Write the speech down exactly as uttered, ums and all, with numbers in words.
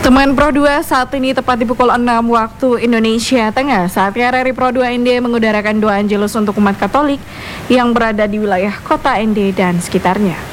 Teman Pro dua saat ini tepat di pukul enam waktu Indonesia Tengah. Saatnya R R I Pro dua N D mengudarakan doa Angelus untuk umat Katolik yang berada di wilayah kota N D dan sekitarnya.